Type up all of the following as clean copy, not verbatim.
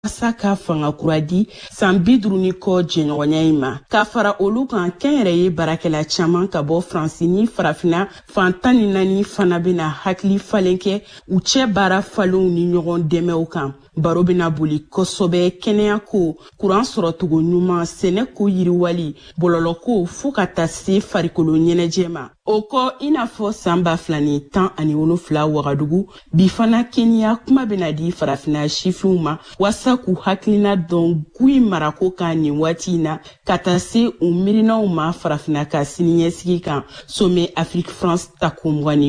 Saka fanga kuradi san 50 kɔ jɛɲɔgɔnya in ma ka fara olu kan kɛnyɛrɛ ye barakɛla caman ka bɔ Faransi ni farafina fan 14 fana bena hakili falen kɛ u cɛ baara falenw ni ɲɔgɔn dɛmɛw kan. Baro bena boli kosɔbɛ kɛnɛya ko, kuran sɔrɔtogo ɲuman, sɛnɛ ko yiriwali, bɔlɔlɔ ko fo ka taa se farikolo ɲɛnɛjɛ ma. O kɔ i n'a fɔ san 2017 Wagadugu bi fana Kenya kuma bena di farafina sifinw ma wasa k'u hakilina dɔn Gui marako kan nin waati in na ka taa se u miirinaw ma farafina ka siniɲɛsigi kan. Sommet Afrique France tako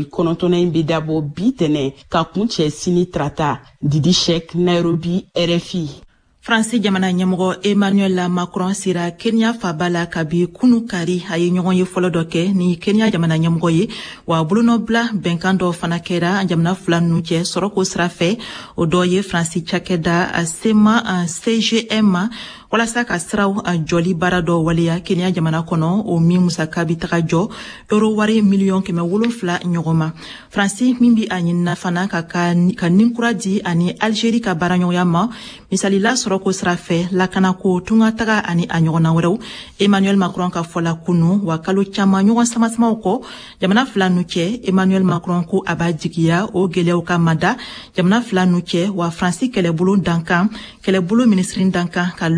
29 in be dabɔ bi tɛnɛ ka kun cɛ sini tarata. Didi Shek, Nairobi, RFI. Fransi jamana ɲɛmɔgɔ Emmanuel Macron sera Kenya faba la kabi kunu kari a ye ɲɔgɔn ye fɔlɔ dɔ kɛ ni Kenya jamana ɲɛmɔgɔ ye wa bolonɔbila bɛnkan dɔ fana kɛra jamana fila ninnu cɛ sɔrɔko sira fɛ. O dɔ ye Fransi cakɛda SEMA CGM walasa ka siraw jɔli baara dɔ waleya Kenya jamana kɔnɔ o min musaka bi taga jɔ euro wari $7,700 ɲɔgɔn ma. Fransi min bi a ɲinina fana ka ninkura di ani Algérie ka baaraɲɔgɔnya ma misalila sɔrɔko sira fɛ lakanako tunga taga ani a ɲɔgɔnna wɛrɛw. Emmanuel Macron ka fɔla kunu wa kalo caman ɲɔgɔn samasamaw kɔ jamana fila nu cɛ. Emmanuel Macron ko a b'a jigiya o gɛlɛyaw ka mada jamana fila nu cɛ wa Fransi kɛlɛbolo dankan kɛlɛbolo ministrin dankan ka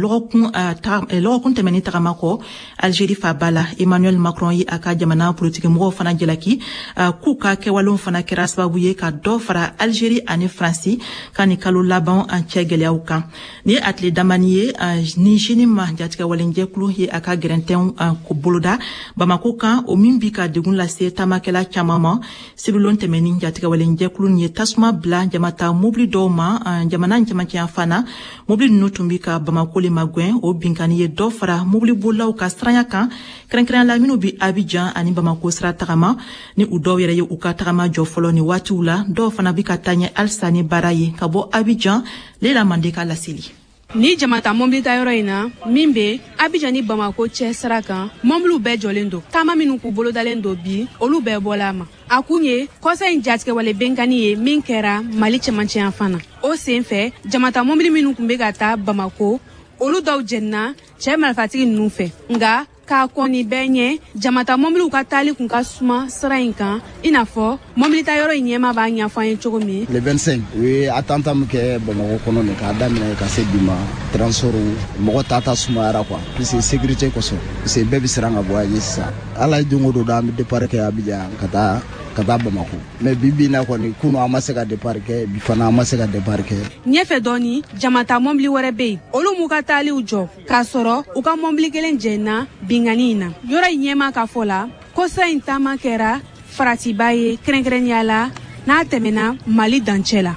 lɔgɔkun tɛmɛni tagama kɔ Algérie faba la. Emmanuel Macron ye a ka jamana politiki mɔgɔw fana jalaki k'u ka kɛwalew fana kɛra sababu ye ka dɔ fara Algérie ani Fransi ka ni kalo laban an cɛ gɛlɛyaw kan. Ni a tile damani ye ni jeni ma jatigɛ walenjɛkulu ye a ka gɛrɛntɛnw boloda Bamako kan o min bi ka degun lase tamakɛla caman ma. Sibilon tɛmɛni jatigɛ walenjɛkulu ye tasuma bila jamata mobili dɔw ma jamana cɛmancɛ fana mobili ninnu tun bi ka Bamako le magwɛn o binkani ye dɔ fara mobili bolaw ka siranya kan kɛrɛnkɛrɛnya la minnu bi Abidjan ani Bamako sira tagama ni u dɔw yɛrɛ ye u ka tagama jɔ fɔlɔ ni waatiw la dɔw fana bi ka taa ɲɛ halisa ni baara ye ka bɔ Abidjan Leila Mandeka laseli. Ni jamata mobili ta yɔrɔ in na min be Abidjan ni Bamako cɛ sira kan mobiliw bɛɛ jɔlen don taama minnu k'u bolodalen don bi olu bɛɛ bɔla a ma. A kun ye kɔsa in jatigɛwale benkani ye min kɛra Mali cɛmancɛ fana. O sen fɛ jamata mobili minnu kun be ka taa Bamako olu dɔw jɛnina cɛ marifatigi ninnu fɛ nga k'a kɔni bɛɛ ɲɛ jamata mobiliw ka taali kun ka suma sira in kan i n'a fɔ mobili ta yɔrɔ in ɲɛma b'a ɲɛfɔ an ye cogo min. Le 25 u ye attentat min kɛ Bamako kɔnɔ nin k'a daminɛ ka se bi ma transport mɔgɔ tata sumayara quoi puisque sécurité kosɔn puisque bɛɛ bi siran ka bɔ a ye sisan ala ye don o don an bɛ départ kɛ Abidjan ka taa Bamako mais bibi na kɔni kunu an ma se ka départ kɛ bi fana an ma se ka départ kɛ. Ɲɛfɛ dɔɔni jamata mobili wɛrɛ bɛ yen olu m'u ka taaliw jɔ k'a sɔrɔ u ka mobili kelen jɛnna bingani in na. Yɔrɔ in ɲɛma ka fɔ la kosa in taama kɛra faratiba ye kɛrɛnkɛrɛnya la n'a tɛmɛna Mali dancɛ la.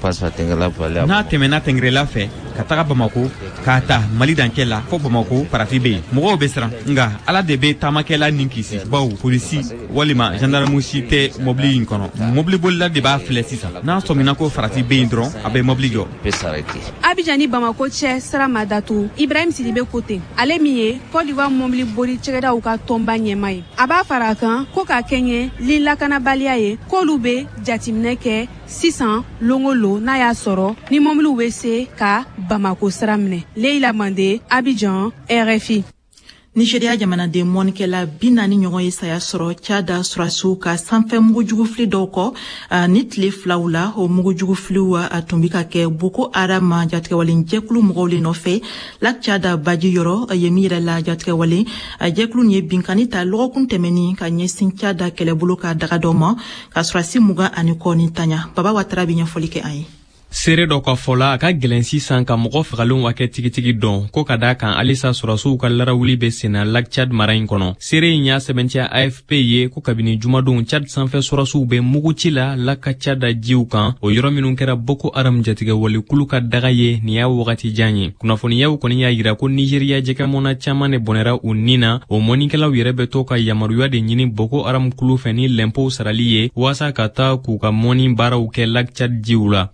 N'a tɛmɛna Tɛngɛrɛla fɛ ka taga Bamako k'a ta Mali dancɛ la fo Bamako parati bɛ yen mɔgɔw bɛ siran nga ala de bɛ taamakɛla nin kisi baw polisi walima gendarmerie si tɛ mobili in kɔnɔ mobili bolila de b'a filɛ sisan n'a sɔmina ko farati bɛ yen dɔrɔn a bɛ mobili jɔ. Abidjan ni Bamako cɛ sira ma datugu Ibrahim Sidibe ko ten ale min ye Côte d'Ivoire mobili boli cɛkɛdaw ka tɔnba ɲɛma ye a b'a fara a kan ko ka kɛɲɛ li lakanabaliya ye k'olu bɛ jateminɛ kɛ sisan longolo n'a y'a sɔrɔ ni mobiliw bɛ se ka Bamako sira minɛ. Leila Mande, Abidjan, RFI. Nigeria jamanaden mɔnikɛla 40 ɲɔgɔn ye saya sɔrɔ Tchada surasiw ka sanfɛ mugujugufili dɔw kɔ ni tile filaw la o mugujugufiliw a tun bi ka kɛ Boko Haram jatigɛwale jɛkulu mɔgɔw le nɔfɛ la Tchada baji yɔrɔ ye min yɛrɛ la jatigɛwale jɛkulu ye binkani ta lɔgɔkun tɛmɛni ka ɲɛsin Tchada kɛlɛbolo ka daga dɔ ma ka surasi 20 kɔ ni tanya Baba Watara bi ɲɛfɔli kɛ an ye. Seere dɔ ka fɔla a ka gɛlɛn sisan ka mɔgɔ fagalenw ka kɛ tigitigi dɔn ko ka da kan alisa surasiw ka larawuli bɛ senna Lac Tchad mara in kɔnɔ. Seere in y'a sɛbɛntiya AFP ye ko kabini jumadon Tchad sanfɛ surasiw bɛ muguci la Lac Tchad jiw kan o yɔrɔ minnu kɛra Boko Haram jatigɛwale kulu ka daga ye nin y'a wagati jan ye. Kunnafoniyaw kɔni y'a yira ko Nigeria jɛkɛmɔna caman de bɔnɛra u nin na o mɔnikɛlaw yɛrɛ bɛ to ka yamaruya de ɲini Boko Haram kulu fɛ ni lɛnpow sarali ye waasa ka taa k'u ka mɔni baaraw kɛ Lac Tchad jiw la. Mɔnikɛlaw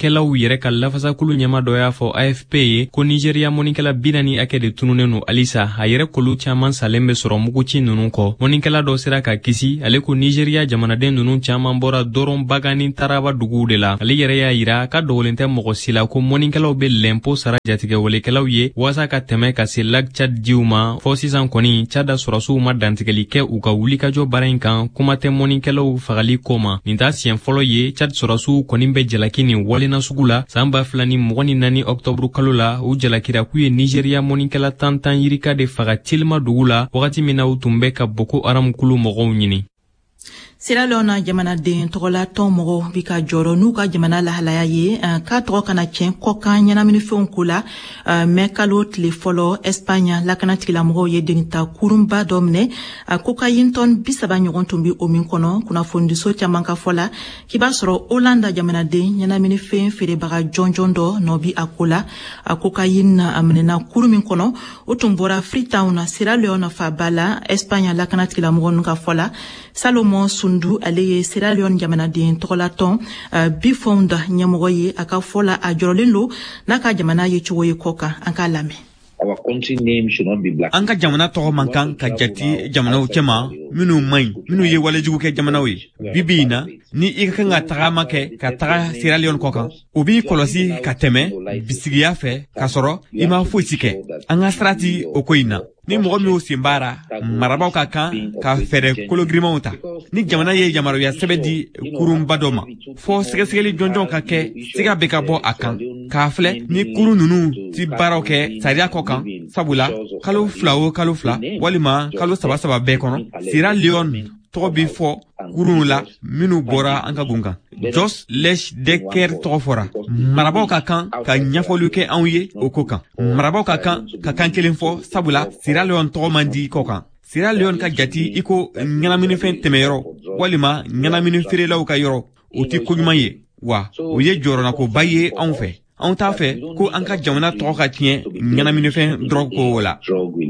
mɔnikɛlaw yɛrɛ ka lafasakulu ɲɛma dɔ y'a fɔ AFP ye ko Nigeria mɔnikɛla 40 hakɛ de tununen no alisa a yɛrɛ kolu caaman salen bɛ sɔrɔ muguci nunu kɔ. Mɔnikɛla dɔ sera ka kisi ale ko Nigeria jamanaden nunu caaman bɔra dɔrɔn baga ni taraba duguw de la. Ale yɛrɛ y'a yira ka dogolen tɛ mɔgɔ si la ko mɔnikɛlaw bɛ lɛnpo sara jatigɛwalekɛlaw ye waasa ka tɛmɛ ka se lac Tchad jiw ma. Fɔ sisan kɔni Tchad sɔrɔsiw ma dantigɛli kɛ u ka wulikajɔ baara in kan kuma tɛ mɔnikɛlaw fagali ko ma. Nin t'a siɲɛ fɔlɔ ye Tchad sɔrɔsiw kɔni bɛ jalaki nin walena sugu la san 2024 ɔktɔburu kalo la u jalakira k'u ye Nigeria mɔnikɛla 10 yirika de faga Tilma dugu la wagati min na u tun bɛ ka Boko Haram kulu mɔgɔw ɲini. Sierra Leone jamanaden tɔgɔla tɔn mɔgɔw bi ka jɔrɔ n'u ka jamana lahalaya ye k'a tɔgɔ kana tiɲɛ kɔkan ɲɛnaminifɛnw ko la mɛ kalo tile fɔlɔ Espagne lakanatigilamɔgɔw ye denita kurunba dɔ minɛ cocaïne tɔn 30 ɲɔgɔn tun bi o min kɔnɔ kunnafonidiso caman ka fɔ la k'i b'a sɔrɔ Hollande jamanaden ɲɛnaminifɛn feerebaga jɔnjɔn dɔ nɔ bi a ko la cocaïne a minɛna kurun min kɔnɔ o tun bɔra Freetown na Sierra Leone faba la Espagne lakanatigilamɔgɔw nu ka fɔ la Salomon Sundu ale ye Sierra Leone jamanaden tɔgɔlatɔn Bifond ɲɛmɔgɔ ye a ka fɔ la a jɔrɔlen lo n'a ka jamana ye cogo ye kɔ kan an k'a lamɛn. Our country name should not be black. An ka jamana tɔgɔ man kan ka jati jamanaw cɛma minnu maɲi minnu ye walejugu kɛ jamanaw ye bibi in na ni I ka kan ka tagama kɛ ka taga Sierra Leone kɔ kan o b'i kɔlɔsi ka tɛmɛ bisigiya fɛ ka sɔrɔ I ma foyi si kɛ an ka sarati o ko in na ni mɔgɔ min y'o sen baara marabaw ka kan ka fɛɛrɛ kologirimanw ta ni jamana ye yamaruya sɛbɛn di kurunba dɔ ma fɔ sɛgɛsɛgɛli jɔnjɔn ka kɛ siga bɛ ka bɔ a kan k'a filɛ ni kurun ninnu ti baaraw kɛ sariya kɔ kan sabula kalo 2 o kalo 2 walima kalo 3 bɛɛ kɔnɔ Sierra Leone tɔgɔ bi fɔ kurun la minnu bɔra an ka gun kan Jos Lech Decker tɔgɔ fɔra marabaw ka kan ka ɲɛfɔli kɛ anw ye o ko kan marabaw ka kan kelen fɔ sabula Sierra Leone tɔgɔ man di kɔ kan Sierra Leone ka jati iko ɲɛnaminifɛn tɛmɛyɔrɔ walima ɲɛnaminifɛn feerelaw ka yɔrɔ o ti koɲuman ye wa o ye jɔrɔnakoba ye anw fɛ anw t'a fɛ ko an ka jamana tɔgɔ ka tiɲɛ ɲɛnaminifɛn dɔrɔn ko la.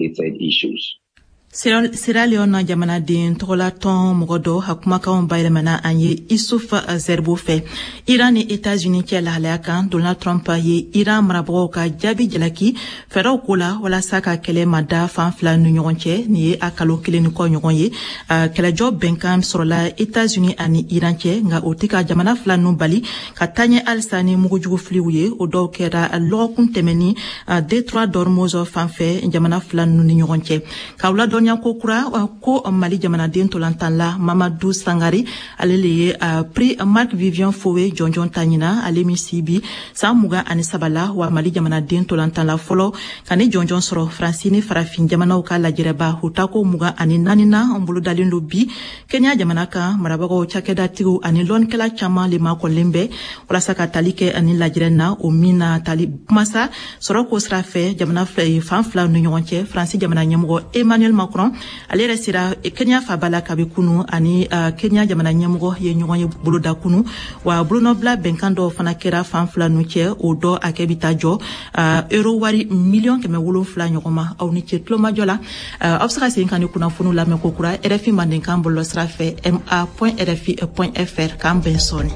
Sierra Leone jamanaden tɔgɔlatɔn mɔgɔ dɔ ha kumakanw bayɛlɛmana an ye Issouf Zerbo fɛ Iran ni États-Unis cɛ lahalaya kan Donald Trump ye Iran marabagaw ka jaabi jalaki fɛɛrɛw ko la walasa ka kɛlɛ ma da fan fila ni ɲɔgɔn cɛ nin ye a kalo 1 ni kɔ ɲɔgɔn ye kɛlɛjɔ bɛnkan sɔrɔla États-Unis ani Iran cɛ nka o tɛ ka jamana fila ninnu bali ka taɲɛ halisa ni mugujugu filiw ye o dɔw kɛra lɔgɔkun tɛmɛni Détroit d'Ormuz fanfɛ jamana fila ninnu ni ɲɔgɔn cɛ k'aw ladɔn ko kura ko Mali jamanaden tolantan la Mamadou Sangari ale le ye prix Marc Vivian Fowe jɔnjɔn ta ɲina ale min sibi san 23 la wa Mali jamanaden tolantan la fɔlɔ ka ni jɔnjɔn sɔrɔ Faransi ni farafin jamanaw ka lajɛrɛba hutako 24 na an bolo dalen do bi Kenya jamana kan marabagaw cakɛdatigiw ani lɔnnikɛla caman le makɔlen bɛ walasa ka tali kɛ ani lajɛrɛ na o min na tali kumasa sɔrɔ ko sira fɛ jamana fan fila ni ɲɔgɔn cɛ Faransi jamana ɲɛmɔgɔ Emmanuel Macron ale yɛrɛ sera Kenya fabala kabi kunu ani Kenya jamana ɲɛmɔgɔ ye ɲɔgɔn ye boloda kunu wa bolonɔbila bɛnkan dɔ fana kɛra fan fila nu cɛ o dɔ a kɛ bi taa jɔ euro wari miliyɔn 700 ɲɔgɔn ma aw ni ce tulomajɔ la aw bɛ se ka segin ka ni kunnafoniw lamɛn ko kura RFI mandenkan bɔlɔlɔ sira fɛ ma.rfi.fr k'an bɛn sɔɔni.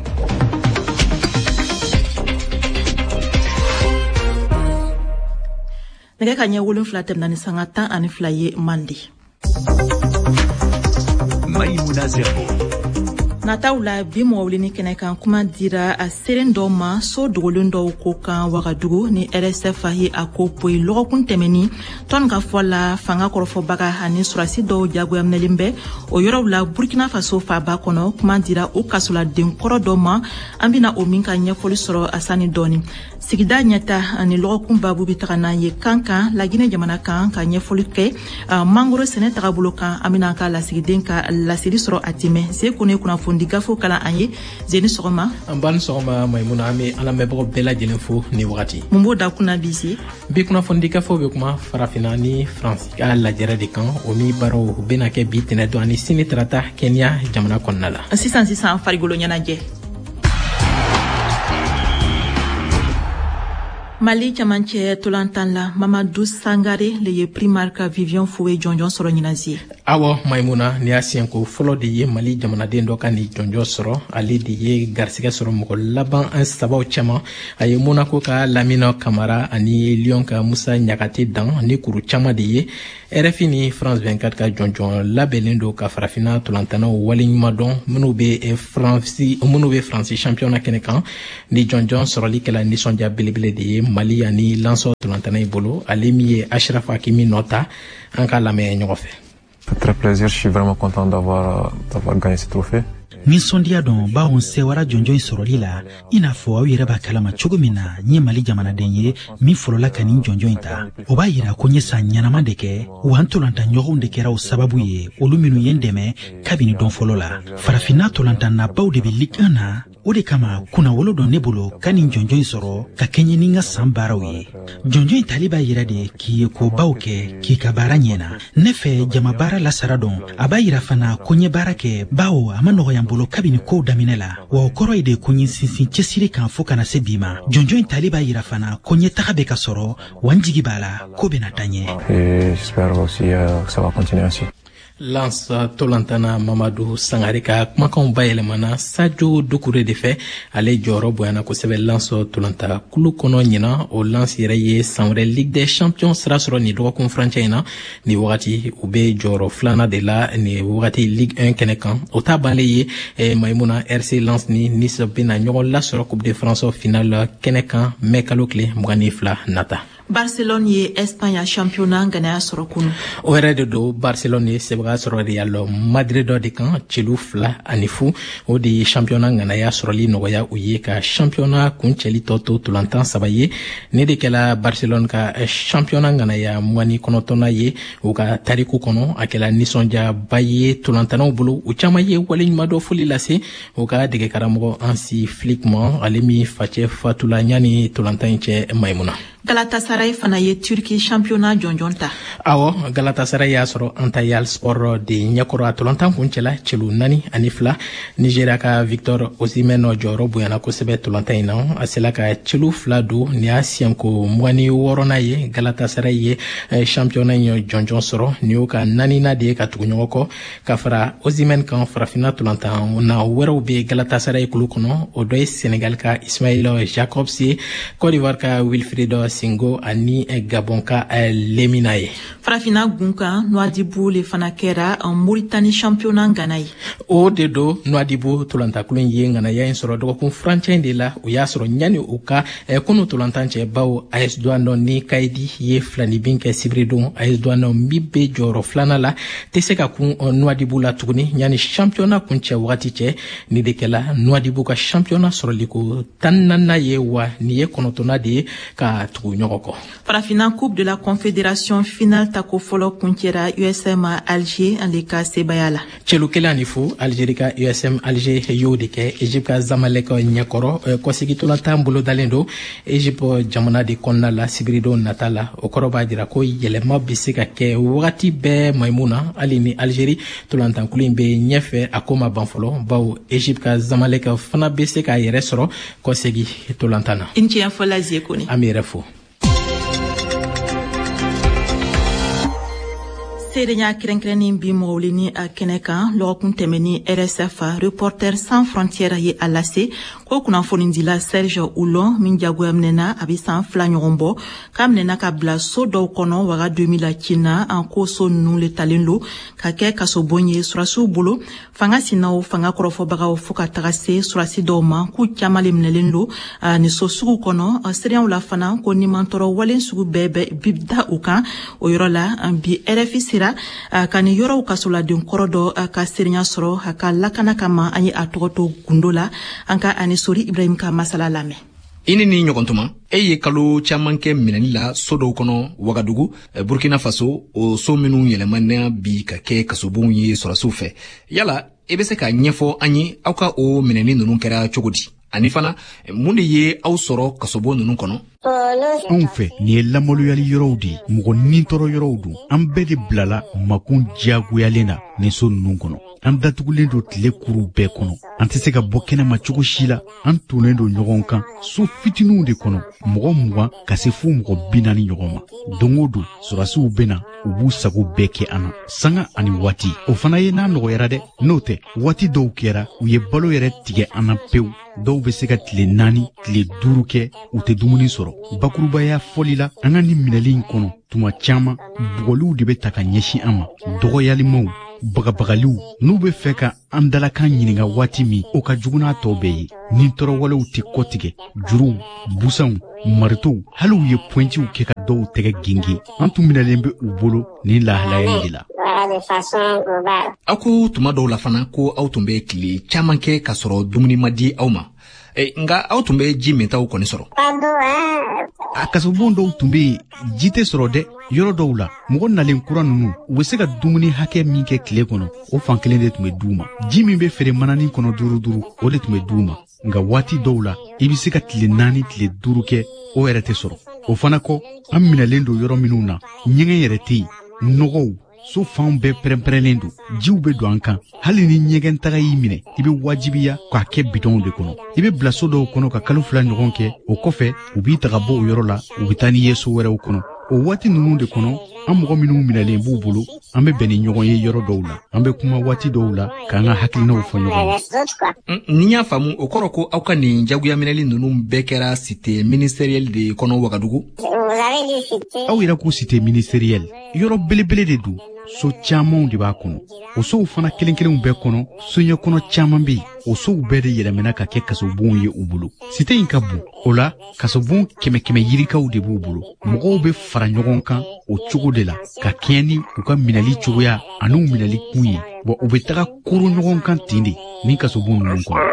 Nɛgɛ ka ɲɛ 7 tɛmɛna ni sanga 12 ye mandi. Maïmouna Zerbo. Nataw la bi mɔwulini kɛnɛ kan kuma dira a seren dɔw ma so dogolen dɔw ko kan Wagadugu ni RSF ye a ko poyi lɔgɔkun tɛmɛni tɔn ka fɔ la fanga kɔrɔfɔbaga ani surasi dɔw jagoyaminɛlen bɛ o yɔrɔw la Burkina Faso faba kɔnɔ kuma dira o kasoladen kɔrɔ dɔ ma an bɛna o min ka ɲɛfɔli sɔrɔ asani dɔɔni sigida ɲɛta ani lɔgɔkun babu bi taga n'an ye kan Laginɛ jamana kan ka ɲɛfɔli kɛ mangoro sɛnɛ tagabolo kan an bɛna ka lasigiden ka lasiri sɔrɔ a tɛmɛ se ko ne kunnafoni gafo kalan an ye Zeni sɔgɔma an b'a ni sɔgɔma Maïmouna an bɛ an lamɛnbagaw bɛɛ lajɛlen fo ni wagati mun b'o da kunna bi se bi kunnafoni gafo bɛ kuma farafina ni Faransi ka lajɛrɛ de kan o mi baaraw bɛna kɛ bi tɛnɛ don ani sini tarata Kenya jamana kɔnɔna la sisan farigolo ɲɛnajɛ Mali camancɛ tolantan la Mamadou Sangare le ye primarque Vivian Foué jɔnjɔn sɔrɔ ɲinazi. Awɔ Maimuna ni y'a siɲɛ ko fɔlɔ de ye Mali jamanaden dɔ ka ni jɔnjɔn sɔrɔ ale de ye garisɛgɛ sɔrɔ mɔgɔ laban an sabaw cɛman a ye Monaco ka Lamine Camara ani Lyon ka Musa Ɲagate dan ni kuru caman de ye RFI ni France 24 ka jɔnjɔn labɛnnen don ka farafina tolantanaw waleɲuman dɔn minnu bɛ France championnat kɛnɛ kan ni jɔnjɔn sɔrɔli kɛla nisɔndiya belebele de ye Mali ani lansɔ tolantana i bolo ale min ye Achraf Hakimi nɔta an ka lamɛn ɲɔgɔn fɛ. C'est très plaisir, je suis vraiment content d'avoir gagné ce trophée. Nisɔndiya dɔn bawo sewara jɔnjɔn sɔrɔli la i n'a fɔ aw yɛrɛ b'a kalama cogo min na n ye Mali jamanaden ye min fɔlɔla ka nin jɔnjɔn ta o b'a yira ko n ye san ɲɛnama de kɛ wa n tolantanɲɔgɔnw de kɛra o sababu ye olu minnu ye n dɛmɛ kabini dɔn fɔlɔ la farafina tolantannabaw de bɛ Ligue 1 na o de kama kunnawolo dɔ ne bolo ka nin jɔnjɔn sɔrɔ ka kɛɲɛ ni n ka san baaraw ye jɔnjɔn tali b'a yira de k'i ye kobaw kɛ k'i ka baara ɲɛna ne fɛ jama baara lasara dɔn a b'a yira fana ko n ye baara kɛ bawo a ma nɔgɔya n bolo kabini kow daminɛ la wa o kɔrɔ ye de ko n ye sinsin cɛsiri kan fɔ kana se bi ma jɔnjɔn tali b'a yira fana ko n ye taga bɛ ka sɔrɔ wa n jigi b'a la ko bɛna taa ɲɛ. J'espère aussi que ça va continuer ainsi. Lance tolantana Mamadou Sangare ka kumakanw bayɛlɛmana Sadio Doucouré de fɛ ale jɔyɔrɔ bonyana kosɛbɛ Lance tolanta kulu kɔnɔ ɲina o Lance yɛrɛ ye san wɛrɛ Ligue des Champions sira sɔrɔ ni dɔgɔkun furancɛ in na ni wagati u bɛ jɔyɔrɔ filanan de la ni wagati Ligue 1 kɛnɛ kan o ta bannen ye Maimouna RC Lens ni Nice bɛna ɲɔgɔn lasɔrɔ Coupe de France finale kɛnɛ kan mai kalo tile 22 nata. Barcelone ye Espagne championnat ganaya sɔrɔ kunu. O yɛrɛ de don Barcelone ye sɛbɛga sɔrɔ Real Madrid dɔ de kan celu 2-0 o de ye championnat ganaya sɔrɔli nɔgɔya u ye ka championnat kuncɛli tɔ to tolantan 3 ye ne de kɛla Barcelone ka championnat ganaya 29 ye u ka tariku kɔnɔ a kɛla nisɔndiyaba ye tolantanaw bolo u caman ye waleɲuman dɔ foli lase u ka dege karamɔgɔ Hansi Flick ma ale min facɛ fatula ɲani tolantan in cɛ Maimuna. Galatasaray fana ye Turki championnat jɔnjɔn ta. Awɔ Galatasaray y'a sɔrɔ Antalya Sport de ɲɛkɔrɔ a tolantan kuncɛla celu 4-2 Nigeria ka Victor Osimhen jɔyɔrɔ bonyana kosɛbɛ tolantan in na a sela ka celu 2 don ni y'a siɲɛko 26nan ye Galatasaray ye championnat in jɔnjɔn sɔrɔ ni y'o ka 4nan de ye ka tugu ɲɔgɔn kɔ ka fara Osimhen kan farafina tolantan na wɛrɛw bɛ Galatasaray kulu kɔnɔ o dɔ ye Senegal ka Ismail Jacobs ye Côte d'Ivoire ka Wilfried Singo ani Gabon ka Lemina ye. Farafina gunkan Nouadhibou le fana kɛra Mauritanie championnat Ghana ye. O de do Nouadhibou tolantakulu ye Ghanaya in sɔrɔ dɔgɔkun furancɛ de la u y'a sɔrɔ ɲani u ka kunu tolantan cɛ bawo AS Douanes ni Kayidi ye filani bin kɛ sibiri AS Douanes min bɛ jɔyɔrɔ filanan la tɛ se ka kun Nouadhibou la tuguni ɲani championnat kun cɛ wagati cɛ ni de kɛla Nouadhibou ka championnat sɔrɔliko 14nan ye wa ni ye 9nan de ye ka Farafina Coupe de la Confédération finale tako fɔlɔ kuncɛra USM Alger ale ka sebaya la. Celu kelen ani fu Algérie ka USM Alger y'o de kɛ Egypte ka Zamalek ɲɛkɔrɔ kɔsegi tolantan bolo dalen don Egypte jamana de kɔnɔna la sibirido nata la o kɔrɔ b'a jira ko yɛlɛma bɛ se ka kɛ wagati bɛɛ Maimuna hali ni Algérie tolantankulu in bɛ ɲɛfɛ a ko ma ban fɔlɔ bawo Egypte ka Zamalek fana bɛ se k'a yɛrɛ sɔrɔ kɔsegi tolantan na. Intiɲɛ fɔla Zekoni. An bɛ yɛrɛ fo. Seedenya kɛrɛnkɛrɛnnen bi mɔgɔwulini a kɛnɛ kan lɔgɔkun tɛmɛni RSF Reporters sans frontières ye a lase ko kunnafonidila Serge Oulon min jagoya minɛna a bɛ san 2 ɲɔgɔn bɔ k'a minɛna ka bila so dɔw kɔnɔ waga 2000 la Cina an ko so ninnu le talen lo ka kɛ kasobon ye surasiw bolo fanga sinaw fanga kɔrɔfɔbagaw fo ka taga se surasi dɔw ma k'u caman le minɛlen lo ni so sugu kɔnɔ seereyaw la fana ko nimantɔrɔ walen sugu bɛɛ bi da u kan o yɔrɔ la bi RFI sera ka ni yɔrɔw kasoladen kɔrɔ dɔ ka seerenya sɔrɔ a ka lakana kama an ye a tɔgɔ to gundo la an ka ani sori Ibrahim ka masala lamɛn. I ni ɲɔgɔntuma e ye kalo caman kɛ minɛni la so dɔw kɔnɔ Wagadugu Burkina Faso o so minnu yɛlɛmana bi ka kɛ kasobonw ye sɔrɔsiw fɛ yala e bɛ se ka ɲɛfɔ an ye aw ka o minɛni ninnu kɛra cogo di ani fana mun de ye aw sɔrɔ kasobo ninnu kɔnɔ. Anw fɛ nin ye lamaloyali yɔrɔw de mɔgɔ nintɔrɔ yɔrɔw don an bɛɛ de bilala makun diyagoyalen na nin so ninnu kɔnɔ an datugulen do tile kuru bɛɛ kɔnɔ an tɛ se ka bɔ kɛnɛma cogo si la an tonnen do ɲɔgɔn kan so fitininw de kɔnɔ mɔgɔ 20 ka se fo mɔgɔ 40 ɲɔgɔn ma don o don sɔrasiw bena u b'u sago bɛɛ kɛ an na sanga ani waati o fana ye n'a nɔgɔyara dɛ n'o tɛ waati dɔw kɛra u ye balo yɛrɛ tigɛ an na pewu dɔw bɛ se ka tile 4 tile 5 kɛ u tɛ dumuni sɔrɔ bakurubaya fɔli la an ka nin minɛli in kɔnɔ tuma caman bugɔliw de bɛ ta ka ɲɛsin an ma dɔgɔyalimaw bagabagaliw n'u bɛ fɛ ka an dalakan ɲininka waati min o ka jugu n'a tɔ bɛɛ ye nin tɔɔrɔwalew tɛ kɔtigɛ juruw busanw maritow hali u ye pɔntiw kɛ ka dɔw tɛgɛ gengen an tun minɛlen bɛ u bolo nin lahalaya de la aw ko tuma dɔw la fana ko aw tun bɛ tile caman kɛ ka sɔrɔ dumuni ma di aw ma nga aw tun bɛ ji mintaw kɔni sɔrɔ a kasobon dɔw tun bɛ yen ji tɛ sɔrɔ dɛ yɔrɔ dɔw la mɔgɔ nalen kura ninnu u bɛ se ka dumuni hakɛ min kɛ tile kɔnɔ o fan kelen de tun bɛ d'u ma ji min bɛ feere mananin kɔnɔ duuru o de tun bɛ d'u ma nga waati dɔw la i bɛ se ka tile 4 tile 5 kɛ o yɛrɛ tɛ sɔrɔ o fana kɔ an minɛlen don yɔrɔ minnu na ɲɛgɛn yɛrɛ tɛ yen nɔgɔw so fanw bɛɛ pɛrɛnpɛrɛnlen don jiw bɛ don an kan hali ni ɲɛgɛn taga y'i minɛ i bɛ wajibiya k'a kɛ bidɔnw de kɔnɔ i bɛ bila so dɔw kɔnɔ ka kalo 2 ɲɔgɔn kɛ o kɔfɛ u b'i taga bɔ o yɔrɔ la u bɛ taa n'i ye so wɛrɛw kɔnɔ o waati ninnu de kɔnɔ an mɔgɔ minnu minɛlen b'u bolo an bɛ bɛn ni ɲɔgɔn ye yɔrɔ dɔw la an bɛ kuma waati dɔw la k'an ka hakilinaw fɔ ɲɔgɔn ye ni y'a faamu o kɔrɔ ko aw ka nin jagoya minɛli ninnu bɛɛ kɛra cité ministérielle de kɔnɔ Wagadugu aw yɛrɛ ko cité ministérielle yɔrɔ belebele de don so camanw de b'a kɔnɔ o sow fana kelen kelenw bɛɛ kɔnɔ soɲɛ kɔnɔ caman bɛ yen o sow bɛɛ de yɛlɛmɛna ka kɛ kasobonw ye u bolo cité in ka bon o la kasobon 100 yirikaw de b'u bolo mɔgɔw bɛ fara ɲɔgɔn kan o cogo de la ka kɛɲɛ ni u ka minɛli cogoya ani u minɛli kun ye wa u bɛ taga koro ɲɔgɔn kan ten de ni kasobon ninnu kɔnɔ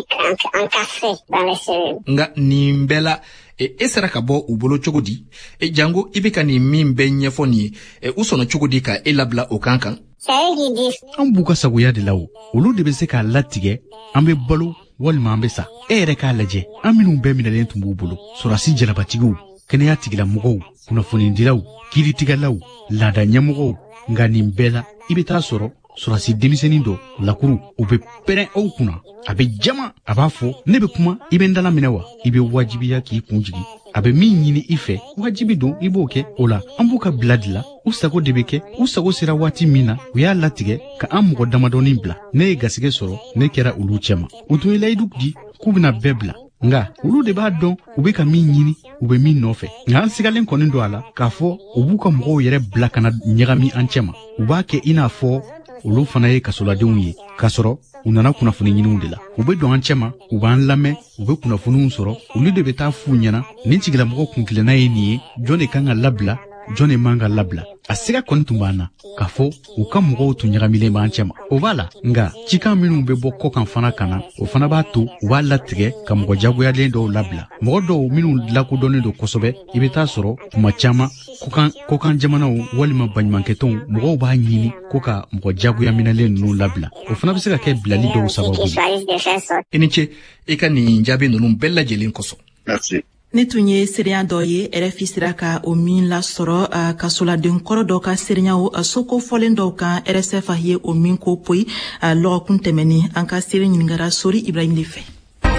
nga nin bɛɛ la e sera ka bɔ u bolo cogo di jango i bɛ ka nin min bɛ ɲɛfɔ nin ye u sɔnna cogo di ka e labila o kan an b'u ka sagoya de la o olu de bɛ se k'a latigɛ an bɛ balo walima an bɛ sa e yɛrɛ k'a lajɛ an minnu bɛɛ minɛlen tun b'u bolo sɔrɔsi jalabatigiw kɛnɛya tigilamɔgɔw kunnafonidilaw kiiritigɛlaw laada ɲɛmɔgɔw nka nin bɛɛ la i bɛ taa sɔrɔ sɔrɔsi denmisɛnnin dɔ lakuru o bɛ pɛrɛn aw kunna a bɛ jama a b'a fɔ ne bɛ kuma i bɛ n dala minɛ wa i bɛ wajibiya k'i kun jigi a bɛ min ɲini i fɛ wajibi don i b'o kɛ o la an b'u ka bila de la u sago de bɛ kɛ u sago sera waati min na u y'a latigɛ ka an mɔgɔ damadɔnin bila ne ye gasigɛ sɔrɔ ne kɛra olu cɛma u tun ye layidu di k'u bɛna bɛɛ bila nga olu de b'a dɔn u bɛ ka min ɲini u bɛ min nɔfɛ nka an sigalen kɔni don a la k'a fɔ u b'u ka mɔgɔw yɛrɛ bila kana ɲagami an cɛma u b'a kɛ i n'a fɔ olu fana ye kasoladenw ye k'a sɔrɔ u nana kunnafoni ɲiniw de la u bɛ don an cɛma u b'an lamɛn u bɛ kunnafoniw sɔrɔ olu de bɛ taa f'u ɲɛna nin tigilamɔgɔ kuntilenna ye nin ye jɔn de kan ka labila jɔn de man ka labila a siga kɔni tun b'an na k'a fɔ u ka mɔgɔw tun ɲagamilen b'an cɛma o b'a la nga cikan minnu bɛ bɔ kɔkan fana ka na o fana b'a to u b'a latigɛ ka mɔgɔ jagoyalen dɔw labila mɔgɔ dɔw minnu lakodɔnnen don kosɛbɛ i bɛ taa sɔrɔ tuma caman kɔkan jamanaw walima baɲumankɛtɔnw mɔgɔw b'a ɲini ko ka mɔgɔ jagoya minɛlen ninnu labila o fana bɛ se ka kɛ bilali dɔw sababu ye i ni ce i ka nin jaabi ninnu bɛɛ lajɛlen kosɔn ne tun ye seereya dɔ ye RFI sera ka o min lasɔrɔ kasoladen kɔrɔ dɔ ka seereyaw soko fɔlen dɔw kan RSF ye o min ko poyi lɔgɔkun tɛmɛni an ka seere ɲiningara Sori Ibrahim de fɛ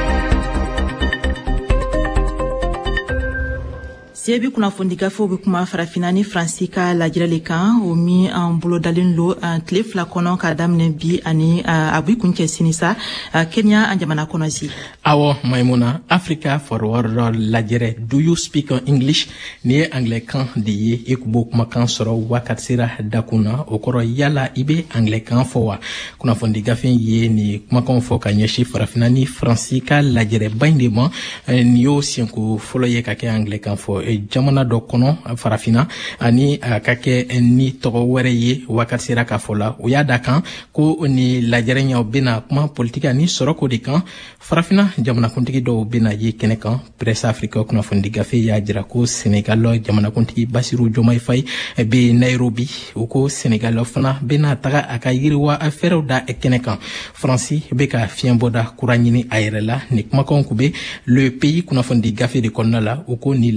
sebi kunnafoni gafew bɛ kuma farafina ni Faransi ka lajɛrɛli kan o min an bolo dalen lo tile 2 kɔnɔ ka daminɛ bi ani a b'i kun cɛ sini sa Kenya an jamana kɔnɔ si awɔ Maimuna Africa Forward lajɛrɛ do you speak English ni ye anglais kan de ye e kun b'o kumakan sɔrɔ wakati sera dakun na o kɔrɔ yala i bɛ anglais kan fɔ wa kunnafoni gafe ye ni kumakanw fɔ ka ɲɛsin farafina ni Faransi ka lajɛrɛba in de ma ni y'o senko fɔlɔ ye ka kɛ anglais kan fɔ jamana dɔ kɔnɔ farafina ani a ka kɛ ni tɔgɔ wɛrɛ ye wakati sera ka fɔ la o y'a da kan ko ni lajɛrɛɲaw bɛna kuma politiki ani sɔrɔko de kan farafina jamanakuntigi dɔw bɛna ye kɛnɛ kan presse africa kunnafoni gafe y'a jira ko Senegal jamanakuntigi Basiru Jomayi Fayi bɛ Nairobi o ko Senegal fana bɛna taga a ka yiriwa fɛɛrɛw da kɛnɛ kan Faransi bɛ ka fiɲɛbɔda kura ɲini a yɛrɛ la ni kumakanw kun bɛ le pays kunnafoni gafe de kɔnɔna la o ko ni lajɛrɛ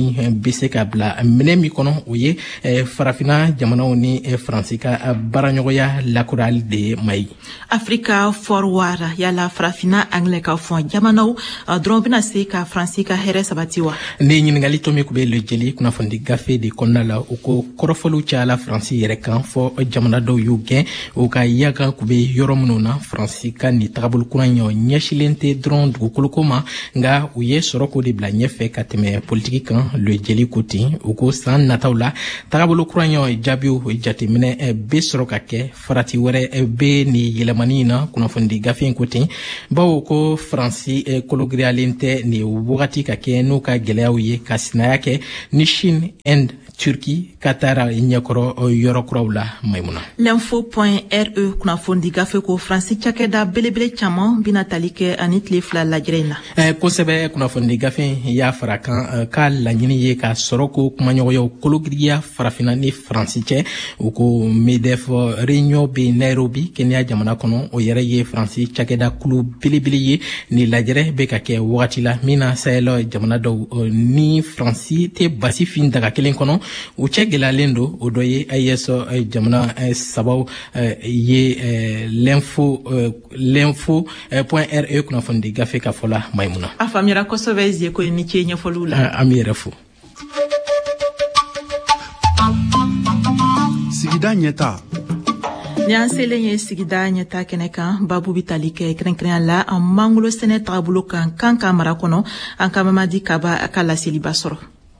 ni be se ka bila minɛ min kɔnɔ o ye farafina jamanaw ni faransi ka baaraɲɔgɔnya lakurali de mayi. Africa Forward yala farafina anglais ka fɔ jamanaw dɔrɔn bɛna se ka faransi ka hɛrɛ sabati wa. Ne ɲiningali to min kun bɛ lejeli kunnafoni gafe de kɔnɔna la u ko kɔrɔfɔliw cayala faransi yɛrɛ kan fɔ jamana dɔw y'u gɛn u ka yaga kun bɛ yɔrɔ minnu na faransi ka ni tagabolo kura ɲɛsilen tɛ dɔrɔn dugukoloko ma nga u ye sɔrɔ ko de bila ɲɛfɛ ka tɛmɛ politiki kan lejeli ko ten u ko san nataw la tagabolo kura jaabiw jateminɛ be sɔrɔ ka kɛ farati wɛrɛ be ni yɛlɛmani na kunnafoni gafe ko ten bawo ko faransi kologiriyalen tɛ ni wagati ka kɛ n'u ka gɛlɛyaw ye ka sinaya kɛ ni Chine, Inde, Turki ka taara ɲɛkɔrɔ yɔrɔ kuraw la Maimuna. L'info.re kunnafoni gafe ko faransi cakɛda belebele caman bina tali kɛ ani tile fila lajɛrɛ in na. Kosɛbɛ kunnafoni gafe y'a fara kan ka laɲini ye ka sɔrɔ ko kumaɲɔgɔnyaw kologiriya farafina ni faransi cɛ u ko MEDEF réunion be Nairobi Kenya jamana kɔnɔ o yɛrɛ ye faransi cakɛda kulu belebele ye ni lajɛrɛ be ka kɛ wagati la min na Sahel jamana dɔw ni faransi tɛ basi fin daga kelen kɔnɔ u cɛ gɛlɛyalen don o dɔ ye IS jamana sabaw ye l'info.re kunnafoni gafe ka fɔ la Maimuna. A faamuyara kosɛbɛ zie ko ni ce ɲɛfɔliw la. An b'i yɛrɛ fo. Sigida ɲɛta. Ni an selen ye sigida ɲɛta kɛnɛ kan babu bi tali kɛ kɛrɛnkɛrɛnya la an mangolo sɛnɛ tagabolo kan kan ka mara kɔnɔ an ka Mamadi Kaba a ka laseliba sɔrɔ.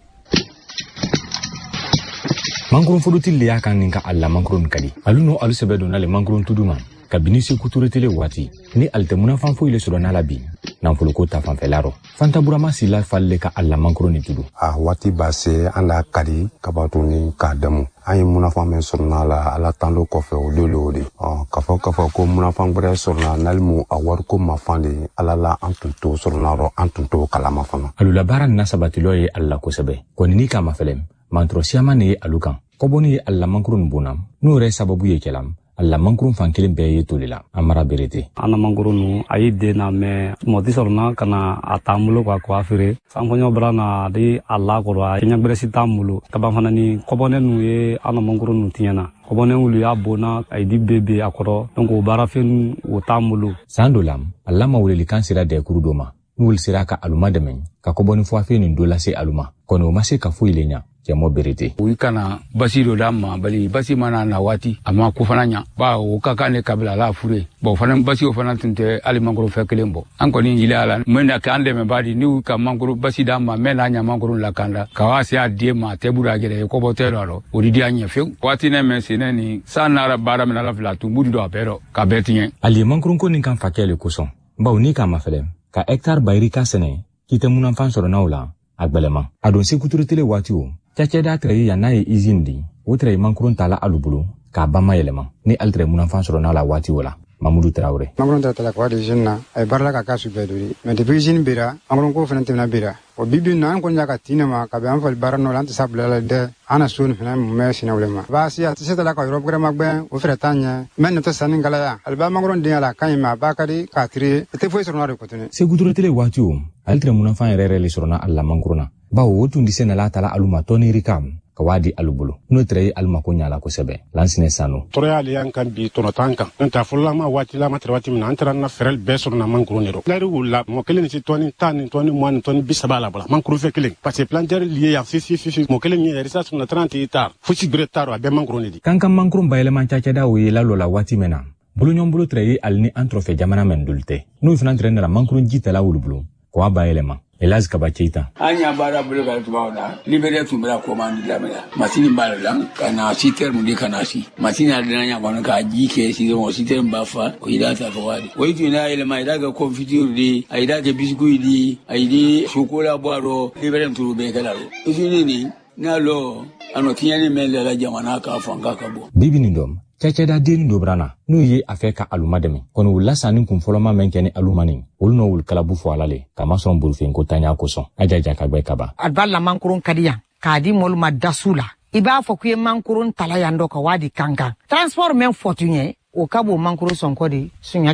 Mangrun fodutili le y'a kan nin ka alla mangrun kadi alu no alu sɛbɛ donna le mangrun tuduma kabini se kuturetele waati ni altemuna fan foyi le sɔrɔ n'ala bi nanfoloko ta fanfɛla rɔ fantaburama sila falle ka alla mangrun ni tudu waati b'a se an la kadi kabatuni k'a damu an ye munafan min sɔrɔ n'ala ala tando kɔfɛ o de k'a fɔ ko munafan wɛrɛ sɔrɔ na nalimu a wariko mafan de ala la an tun to sɔrɔ n'arɔ an tun to kalama fana alula baara na sabatilɔ ye alla kosɛbɛ kɔni ni k'a mafɛlɛm mantro siama ne ye alu kan kɔbɔni ye alla mangrun bonam n'o yɛrɛ sababu ye kɛlam alla mangrun fan kelen bɛɛ ye toli la amara berete ana mangrun ayi dena me moti sorna kana atamulo ka ko afire sanfonyo brana di alla ko ra nya bresi tamulo kaba fana ni kɔbɔne nu ye ana mangrun tiɲɛna kɔbɔne wulu ya bona ay di bebe akoro donc o barafen o tamulo sandolam alla ma wuli kan sira de kurudoma n'ul sira ka aluma dɛmɛ ka kɔbɔni fo afe nin dola se aluma kono ma se ka foyi le nya jamo berete u kana basi do dama bali basi mana na wati ama ko fana nya ba o ka kane kabila la fure bo fana basi o fana tinte ali mangoro fe kelen bo an ko ni yila ala mena ka ande me badi ni ka mangoro basi dama mena nya mangoro la kanda ka wasi adie ma tebura gere ko botero ro o di anya fe wati ne men sineni sanara bara mena la fila tumudi do apero ka betinye ali mangoro ko ni kan fakele ko son ba oni ka mafele ka hectare bayri ka sene kite munan fan soro nawla agbelema adon se kuturetele wati o cacɛda tɛrɛ ya n'a ye izini di o tɛrɛ mankurun tala alu bolo k'a bama yɛlɛma ni ali tɛrɛ munafan sɔrɔ n'a la waati o la Mamadou Traoré mankurun tala ko de jeune na ay barla ka kasu beduri mais depuis izini bira mankurun ko fana tɛmɛna bira o bibi na an ko nya ka tina ma ka be an fal barano lan ta sabla de ana sun fana me sinawlema ba si ati se tala ka yoro grama gbe o fere tanya men to sanin galaya alba mankurun din ala kan ma ba ka di ka tri te foi sɔrɔ na de ko tene se guduretele waati o ali tɛrɛ munafan yɛrɛ le sɔrɔ na alla mankuruna bawo o tun dise na la tala aluma tɔni rikam ka wadi alubulu n'o tɛrɛ ye aluma ko ɲala kosɛbɛ lansine sanu tɔrɔya le an kan bi tɔnɔtan kan n'o tɛ fɔlɔlama waati la ma tɛrɛ waati min na an taara na fɛrɛli bɛɛ sɔrɔ na mankurun de rɔ pilɛri wulila mɔgɔ kelen ni se tɔni tan ni tɔni mugan ni tɔni 30 la bala mankurun fɛ kelen parce que plantɛri liye yan fifi mɔgɔ kelen min yɛrɛ sa sɔrɔ na 30 hectares fosi bere taro a bɛɛ mankurun de di kan ka mankurun bayɛlɛma cacɛda o ye lalɔ la waati min na boloɲɔgɔnbolo tɛrɛ ye ali ni an tɔrɔfɛ jamana mɛn doli tɛ n'o fana tɛrɛ nana mankurun ji tala wulubulu ko a bayɛlɛma Elaz Kaba Keita anya bara bolo ka tubawda libere tumbra komandi la mera masini balalam kana siter mundi kana si masini adanya kono ka jike si mo siter mbafa o ida ta fawadi o ituna ile mai daga confiture di ai daga biscuit di ai di chocolat boiro libere turube kala ro isini ni nalo ano tinyani mele la jamana ka fanga ka bo bibini dom cacɛda deni dobrana n'o ye a fɛ ka aluma dɛmɛ kɔni u lasani kun fɔlɔma mɛn kɛ ni alumani olu n'o wuli kalabu fɔ ala le k'a ma sɔn bolofɛn ko tanya kosɔn a jaja ka gbɛ kaba a b'a la mankurun ka di yan k'a di mɔlu ma dasu la i b'a fɔ k'i ye mankurun tala yan dɔ ka waa di kankan transport mɛn fɔtu ɲɛ o ka b'o mankurun sɔnkɔ de sunya 100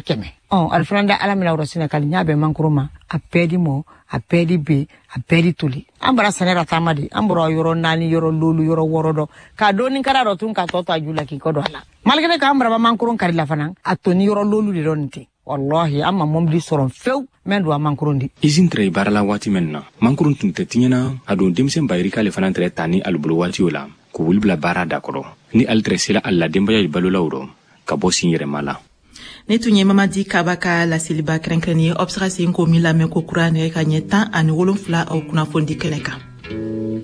alfranda ala mina woro Sénégal nya be mankuruma a pedi mo a pedi be a pedi tuli ambara sanera tamadi ambro yoro nani yoro lulu yoro worodo ka doni kara ro tun ka toto ajula ki kodo ala malgré ka ambara mankurun kari la fanan atoni yoro lulu de donti wallahi amma mom di soron few men do mankurundi izin tre barala wati menna mankurun tun tetinyana ado demsen bayri kale fanan tre tani albulo wati ola ko wulbla bara dakoro ni altresila alla dembaya balula wuro ka bosin yere mala ne tunye Mamadi Kabaka la siliba krenkreni observation ko mila me ko kurane ka nyeta ani wolonfla au kuna fondi keneka